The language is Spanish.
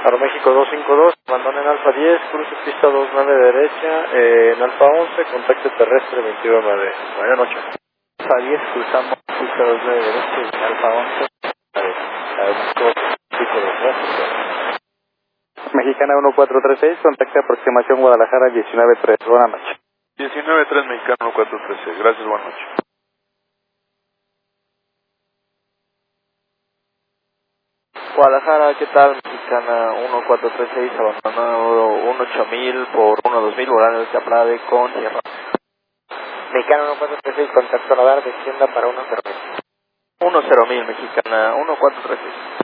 Aeroméxico 252, abandona en Alfa 10, cruce pista 29 derecha, en Alfa 11, contacto terrestre 29. Buenas noches. Alfa 10, cruzamos pista 29 derecha, en Alfa 11, Aeroméxico pista 29. Mexicana 1436, contacto aproximación Guadalajara 193, buenas noches. 193 Mexicana 1436, gracias, buenas noches. Guadalajara, ¿qué tal? Mexicana 1436, abandonado 18000 por 12000, horario de Aplade con Sierra. Mexicana 1436, contacto radar, descienda para 100. 10000, Mexicana 1436.